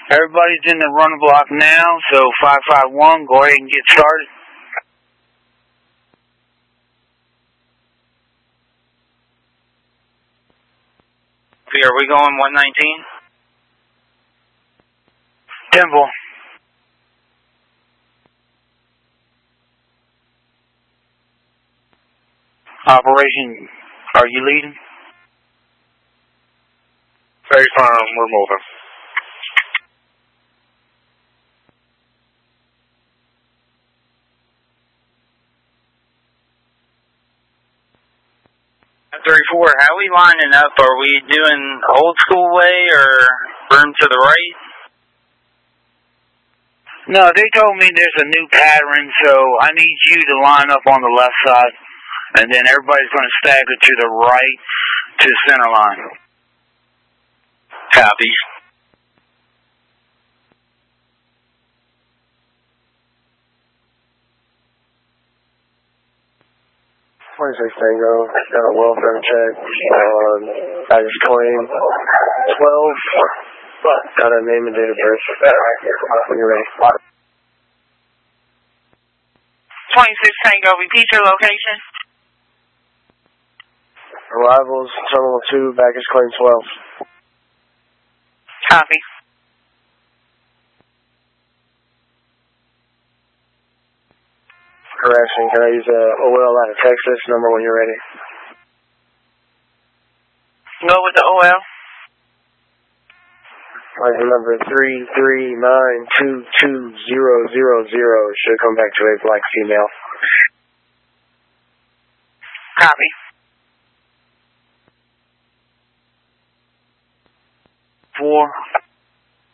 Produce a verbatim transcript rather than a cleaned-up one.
Everybody's in the run block now, so five five one, go ahead and get started. Are we going one nineteen? Temple. Operation, are you leading? Very fine, we're moving. thirty-four, how are we lining up? Are we doing old school way or room to the right? No, they told me there's a new pattern, so I need you to line up on the left side, and then everybody's going to stagger to the right to the center line. Copy. twenty-six Tango, got a welfare check on baggage claim twelve, got a name and date of birth when you're ready. twenty-six Tango, repeat your location. Arrivals, Terminal two, baggage claim twelve. Copy. Correction, can I use a O L out of Texas number when you're ready? Go with the O L. License number three three nine two two zero zero zero should come back to a black female. Copy. Four.